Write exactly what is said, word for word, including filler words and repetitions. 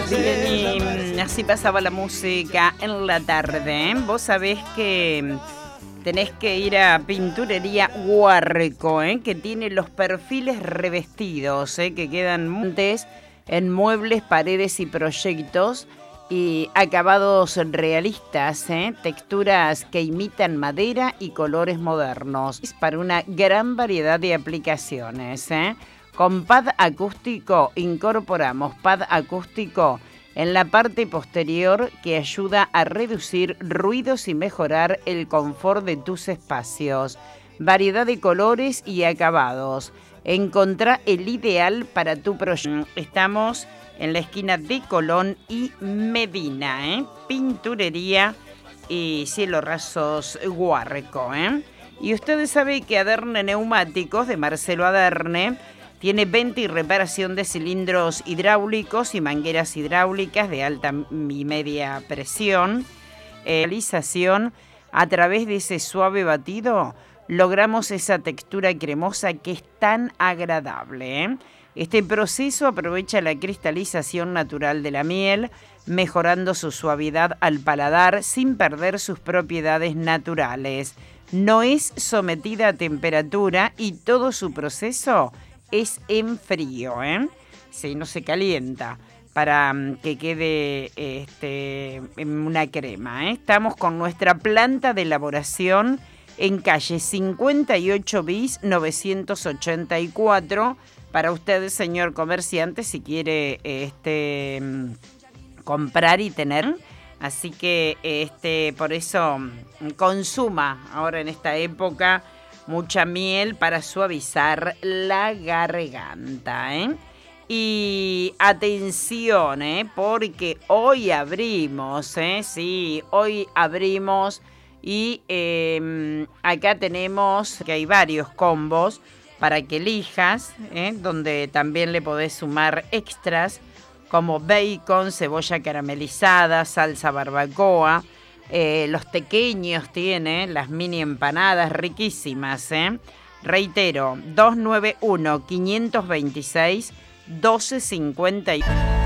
Bien, y mm, así pasaba la música en la tarde. ¿eh? Vos sabés que mm, tenés que ir a Pinturería Huarco, ¿eh? que tiene los perfiles revestidos, ¿eh? que quedan montes en muebles, paredes y proyectos y acabados realistas, ¿eh? texturas que imitan madera y colores modernos para una gran variedad de aplicaciones. ¿eh? Con pad acústico incorporamos pad acústico en la parte posterior que ayuda a reducir ruidos y mejorar el confort de tus espacios. Variedad de colores y acabados. Encontrá el ideal para tu proyecto. Estamos en la esquina de Colón y Medina, ¿eh? Pinturería y Cielo Rasos Huarco, ¿eh? Y ustedes saben que Aderne Neumáticos, de Marcelo Aderne, tiene venta y reparación de cilindros hidráulicos y mangueras hidráulicas de alta y media presión. Eh, realización a través de ese suave batido logramos esa textura cremosa que es tan agradable. ¿eh? Este proceso aprovecha la cristalización natural de la miel, mejorando su suavidad al paladar sin perder sus propiedades naturales. No es sometida a temperatura y todo su proceso es en frío, ¿eh? Sí, no se calienta para um, que quede este, en una crema. ¿eh? Estamos con nuestra planta de elaboración en calle cincuenta y ocho bis novecientos ochenta y cuatro. Para usted, señor comerciante, si quiere este, comprar y tener. Así que este, por eso consuma ahora en esta época mucha miel para suavizar la garganta, ¿eh? Y atención, ¿eh? Porque hoy abrimos, ¿eh? Sí, hoy abrimos y eh, acá tenemos que hay varios combos para que elijas, ¿eh? donde también le podés sumar extras como bacon, cebolla caramelizada, salsa barbacoa. Eh, los pequeños tienen las mini empanadas riquísimas, ¿eh? Reitero, dos nueve uno, cinco dos seis, uno dos cinco uno.